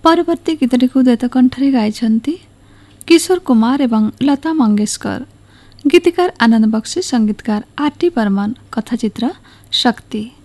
परवर्ती गीतटी को द्वैत कंठरे गाइछन्ति किशोर कुमार एवं लता मंगेशकर। गीतिकार आनंद बक्सी, संगीतकार आर टी बर्मन, कथाचित्र शक्ति।